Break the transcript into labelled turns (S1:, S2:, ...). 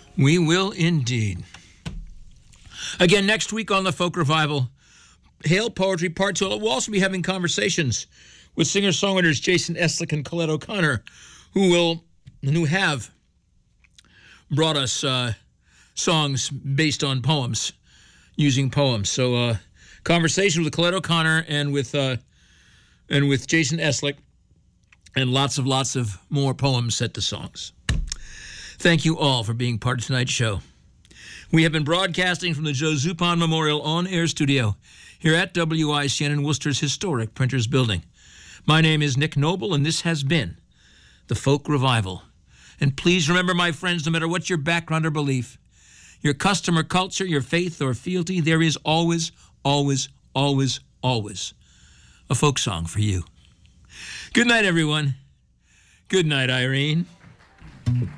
S1: We will indeed. Again, next week on the Folk Revival, Hail Poetry Part 2. We'll also be having conversations with singer-songwriters Jason Eslick and Colette O'Connor, who have brought us songs based on poems, using poems. So conversations with Colette O'Connor and with Jason Eslick, and lots of more poems set to songs. Thank you all for being part of tonight's show. We have been broadcasting from the Joe Zupan Memorial On-Air Studio here at WICN in Worcester's historic Printers Building. My name is Nick Noble, and this has been the Folk Revival. And please remember, my friends, no matter what your background or belief, your custom or culture, your faith or fealty, there is always, always, always, always a folk song for you. Good night, everyone. Good night, Irene.